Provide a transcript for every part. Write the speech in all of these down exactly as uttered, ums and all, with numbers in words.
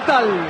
Monumental.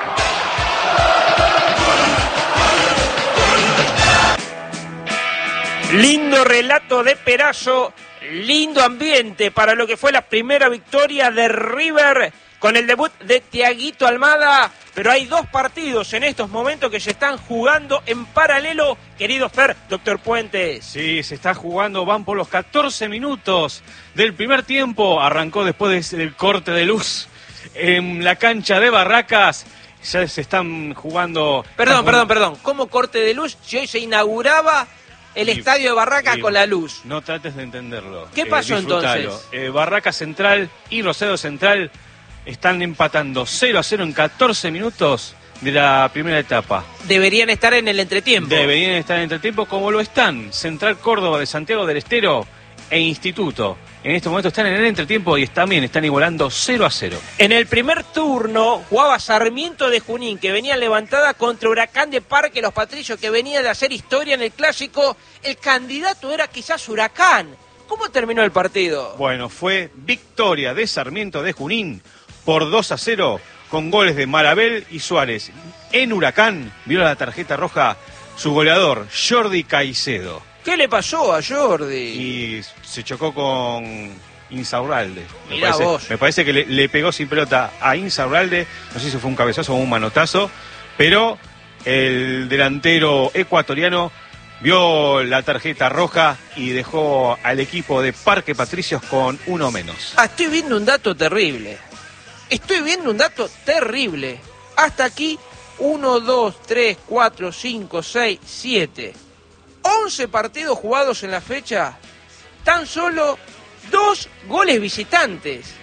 Lindo relato de Perazo, lindo ambiente para lo que fue la primera victoria de River con el debut de Tiaguito Almada, pero hay dos partidos en estos momentos que se están jugando en paralelo, querido Fer, doctor Puentes. Sí, se está jugando, van por los catorce minutos del primer tiempo, arrancó después del corte de luz en la cancha de Barracas, ya se están jugando... Perdón, están perdón, perdón, ¿cómo corte de luz si hoy se inauguraba el y, estadio de Barracas y, con la luz? No trates de entenderlo. ¿Qué pasó eh, entonces? Eh, Barracas Central y Rosario Central están empatando cero a cero en catorce minutos de la primera etapa. Deberían estar en el entretiempo. Deberían estar en el entretiempo como lo están Central Córdoba de Santiago del Estero e Instituto. En este momento están en el entretiempo y también están igualando cero a cero. En el primer turno jugaba Sarmiento de Junín, que venía levantada contra Huracán de Parque Los Patricios, que venía de hacer historia en el clásico. El candidato era quizás Huracán. ¿Cómo terminó el partido? Bueno, fue victoria de Sarmiento de Junín por dos a cero con goles de Marabel y Suárez. En Huracán vio la tarjeta roja su goleador, Jordi Caicedo. ¿Qué le pasó a Jordi? Y se chocó con Insaurralde. Me Mirá parece, vos. me parece que le, le pegó sin pelota a Insaurralde. No sé si fue un cabezazo o un manotazo, pero el delantero ecuatoriano vio la tarjeta roja y dejó al equipo de Parque Patricios con uno menos. Ah, estoy viendo un dato terrible. Estoy viendo un dato terrible. Hasta aquí, uno, dos, tres, cuatro, cinco, seis, siete. once partidos jugados en la fecha, tan solo dos goles visitantes.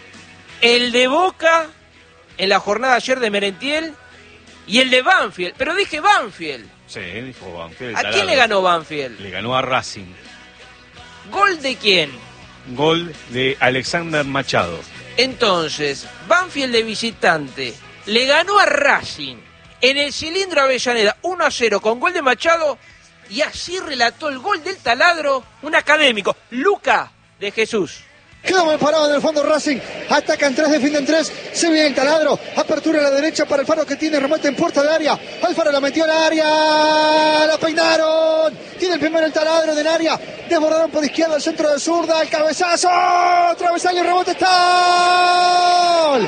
El de Boca en la jornada ayer de Merentiel y el de Banfield. Pero dije Banfield. Sí, dijo Banfield. ¿A quién le ganó Banfield? Le ganó a Racing. ¿Gol de quién? Gol de Alexander Machado. Entonces, Banfield de visitante le ganó a Racing en el cilindro Avellaneda uno a cero con gol de Machado. Y así relató el gol del taladro un académico, Luca de Jesús. Quedó mal parado en el fondo Racing, atacan tres, defienden tres, se viene el taladro, apertura a la derecha para Alfaro que tiene remate en puerta de área, Alfaro la metió al área, la peinaron, tiene el primero el taladro del área, desbordaron por izquierda al centro de zurda, el cabezazo, travesaño, rebote, está ¡Gol!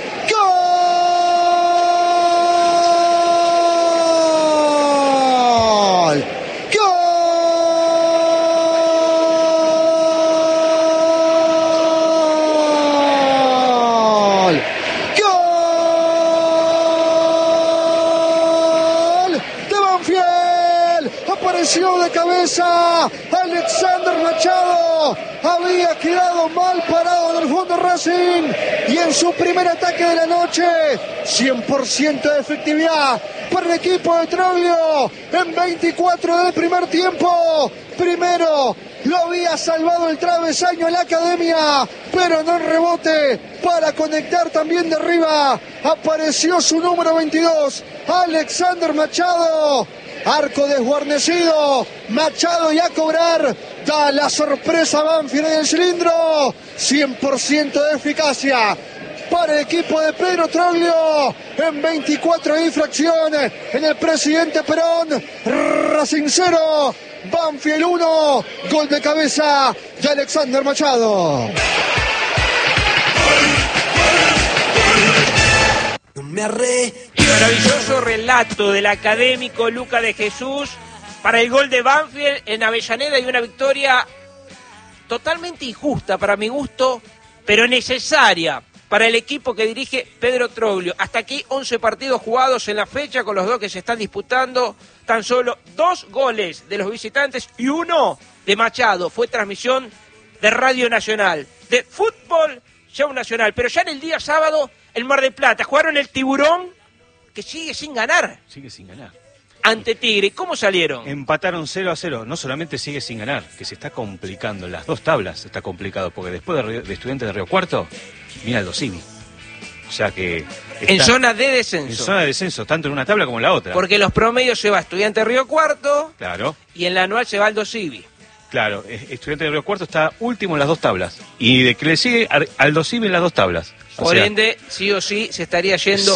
De cabeza, Alexander Machado había quedado mal parado en el fondo Racing y en su primer ataque de la noche, cien por ciento de efectividad para el equipo de Troglio en veinticuatro del primer tiempo. Primero lo había salvado el travesaño en la academia, pero no en rebote para conectar también de arriba. Apareció su número veintidós, Alexander Machado. Arco desguarnecido, Machado y a cobrar, da la sorpresa Banfield en el cilindro, cien por ciento de eficacia para el equipo de Pedro Troglio en veinticuatro infracciones en el Presidente Perón. Racing cero, Banfield uno, gol de cabeza de Alexander Machado. No me arre... Maravilloso relato del académico Luca de Jesús para el gol de Banfield en Avellaneda y una victoria totalmente injusta para mi gusto, pero necesaria para el equipo que dirige Pedro Troglio. Hasta aquí once partidos jugados en la fecha con los dos que se están disputando, tan solo dos goles de los visitantes y uno de Machado. Fue transmisión de Radio Nacional, de Fútbol Show Nacional, pero ya en el día sábado el Mar del Plata jugaron el Tiburón, que sigue sin ganar. Sigue sin ganar. Ante Tigre. ¿Cómo salieron? Empataron cero a cero. No solamente sigue sin ganar, que se está complicando. En las dos tablas está complicado, porque después de, Río, de Estudiantes de Río Cuarto, mira Aldo Civi. O sea que... Está en zona de descenso. En zona de descenso, tanto en una tabla como en la otra. Porque en los promedios se va Estudiantes de Río Cuarto. Claro. Y en la anual se va Aldo Civi. Claro, Estudiantes de Río Cuarto está último en las dos tablas. Y de que le sigue Aldo Civi en las dos tablas. Por o sea, ende, sí o sí, se estaría yendo